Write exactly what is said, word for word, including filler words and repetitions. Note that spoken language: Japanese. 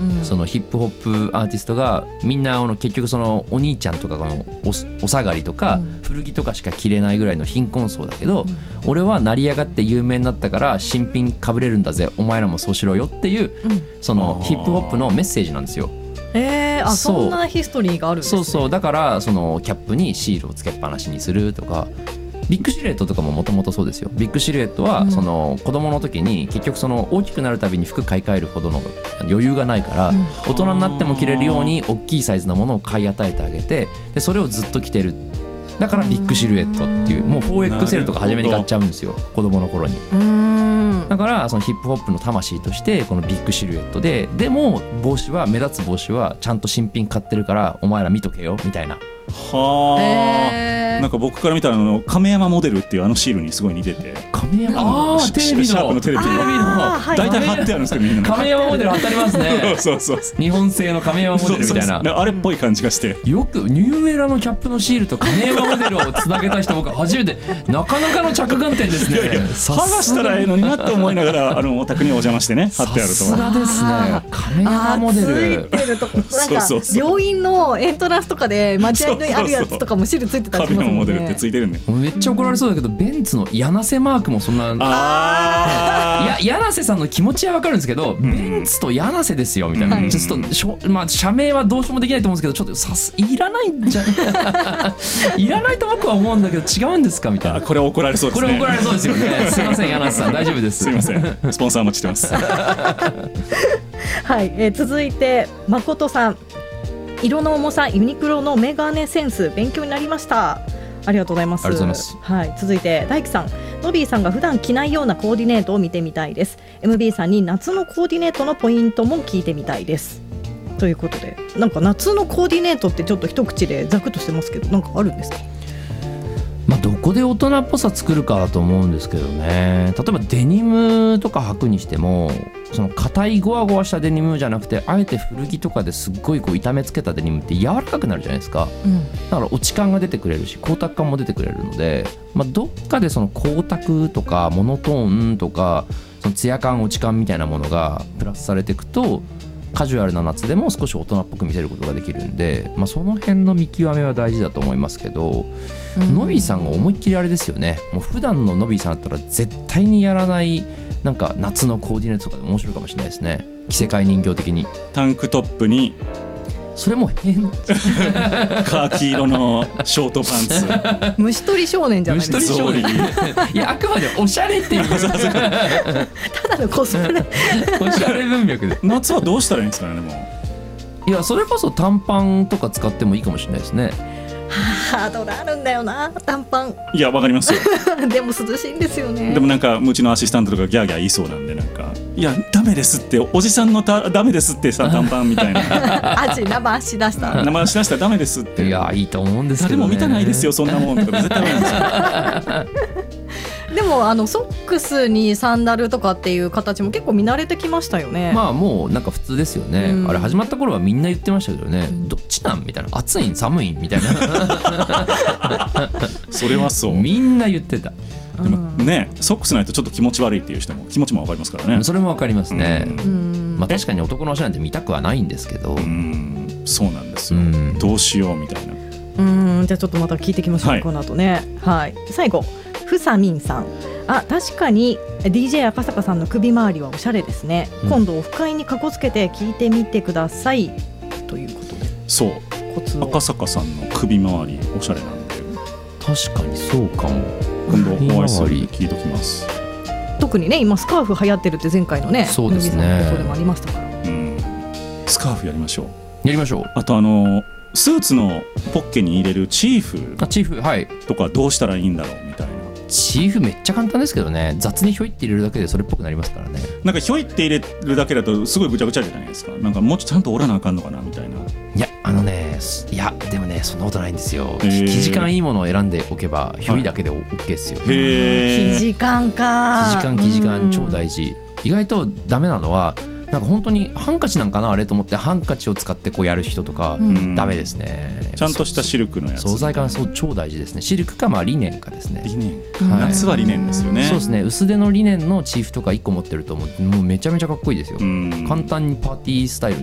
そのヒップホップアーティストがみんなあの結局そのお兄ちゃんとかの お, お下がりとか古着とかしか着れないぐらいの貧困層だけど、俺は成り上がって有名になったから新品かぶれるんだぜ、お前らもそうしろよっていう、そのヒップホップのメッセージなんですよ。 えー、あ そ, そんなヒストリーがあるんですね。 そうそう、だからそのキャップにシールをつけっぱなしにするとか、ビッグシルエットとかももともとそうですよ。ビッグシルエットはその子供の時に結局その大きくなるたびに服買い替えるほどの余裕がないから、大人になっても着れるように大きいサイズのものを買い与えてあげて、でそれをずっと着てる。だからビッグシルエットっていう、もう フォーエックスエル とか初めに買っちゃうんですよ、子供の頃に。だからそのヒップホップの魂としてこのビッグシルエットで、でも帽子は目立つ帽子はちゃんと新品買ってるからお前ら見とけよみたいな。 はあ、なんか僕から見たらあの亀山モデルっていうあのシールにすごい似てて、 亀山、ああテレビのシャープのテレビの大体貼ってあるんですけど、みんな亀山モデル貼ってありますねそうそうそう、 日本製の亀山モデルみたいな。 そうそうそう、あれっぽい感じがして、 よくニューエラのキャップのシールと亀山モデルをつなげた人僕初めて、なかなかの着眼点ですね。いやいや、 剥がしたらええのになって思いながらあのお宅にお邪魔してね、貼ってあると。 さすがですね、亀山モデル。 ついてるとこなんか病院のエントランスとかで待合にあるやつとかもシールついてたりしますもんね。 亀山モデルってついてるね。 めっちゃ怒られそうだけど、ベンツの柳瀬マークもそんな、あいや柳瀬さんの気持ちは分かるんですけど、ベンツと柳瀬ですよみたいな、うん、ちょっとしょ、まあ、社名はどうしようもできないと思うんですけど、ちょっとさすいらないんじゃいらないと僕は思うんだけど違うんですかみたいな。 これ怒られそうですね。 これ怒られそうですよねすいません柳瀬さん、大丈夫です。 すいません、スポンサーお待ちしてますはい、えー、続いて誠さん、色の重さユニクロのメガネセンス勉強になりました。ありがとうございます。 ありがとうございます。 はい、続いて大樹さん、ノビーさんが普段着ないようなコーディネートを見てみたいです。 エムビー さんに夏のコーディネートのポイントも聞いてみたいですということで、なんか夏のコーディネートってちょっと一口でザクッとしてますけど、なんかあるんですか？ まあ、どこで大人っぽさ作るかだと思うんですけどね。例えばデニムとか履くにしても、その硬いゴワゴワしたデニムじゃなくて、あえて古着とかですっごいこう痛めつけたデニムって柔らかくなるじゃないですか、うん、だから落ち感が出てくれるし光沢感も出てくれるので、まあ、どっかでその光沢とかモノトーンとかそのツヤ感落ち感みたいなものがプラスされていくと、カジュアルな夏でも少し大人っぽく見せることができるんで、まあ、その辺の見極めは大事だと思いますけど、うん、ノビーさんが思いっきりあれですよね。もう普段のノビーさんだったら絶対にやらないなんか夏のコーディネートとかで面白いかもしれないですね。着せ替え人形的にタンクトップにそれも変カーキ色のショートパンツ虫取り少年じゃないですか。 虫取り少年いやあくまでおしゃれっていうただのコスプレおしゃれ文脈で夏はどうしたらいいんですかね。でもいやそれこそ短パンとか使ってもいいかもしれないですね。 ハードルあるんだよな短パン。 いやわかりますよでも涼しいんですよね。 でもなんかうちのアシスタントとかギャーギャー言いそうなんで、なんかいやダメですっておじさんのたダメですってさ短パンみたいな足生足出した生足出したらダメですって。 いやいいと思うんですけどね。 誰も見たないですよそんなもんとか絶対ダメなんですよでもあのソックスにサンダルとかっていう形も結構見慣れてきましたよね。 まあもうなんか普通ですよね、うん、あれ始まった頃はみんな言ってましたけどね、うん、どっちなんみたいな、暑いん寒いんみたいなそれはそうみんな言ってた。 でもね、ソックスないとちょっと気持ち悪いっていう人も気持ちも分かりますからね。 それも分かりますね、うん、まあ、確かに男の足なんて見たくはないんですけど、うん、 そうなんですよ、うん、どうしようみたいな。 うん、じゃあちょっとまた聞いていきましょう、はい、この後ね、はい、最後ふさみんさん、あ確かに ディージェー 赤坂さんの首周りはおしゃれですね、うん、今度オフ会にかこつけて聞いてみてくださいということで。 そうコツ赤坂さんの首周りおしゃれなんで確かにそうかも。 今度お会いするんで聞いときます。 特にね今スカーフ流行ってるって前回のねそうですねそれもありましたから、 うん、スカーフやりましょうやりましょう。 あとあのスーツのポッケに入れるチーフあチーフはいとかどうしたらいいんだろうみたいな。 チーフめっちゃ簡単ですけどね、雑にひょいって入れるだけでそれっぽくなりますからね。 なんかひょいって入れるだけだとすごいぐちゃぐちゃじゃないですか。なんかもうちょっとちゃんと折らなあかんのかなみたいな。 いやあのねいやでもねそんなことないんですよ。生地感いいものを選んでおけばひょいだけで OK ですよ。 生地感か。 生地感生地感超大事。意外とダメなのはなんか本当にハンカチなんかなあれと思ってハンカチを使ってこうやる人とか、うん、ダメですね。 ちゃんとしたシルクのやつ素材感そう超大事ですね。シルクかまあリネンかですね。 リネン、はい、夏はリネンですよね。 そうですね。薄手のリネンのチーフとかいっこ持ってるともう、もうめちゃめちゃかっこいいですよ。簡単にパーティースタイル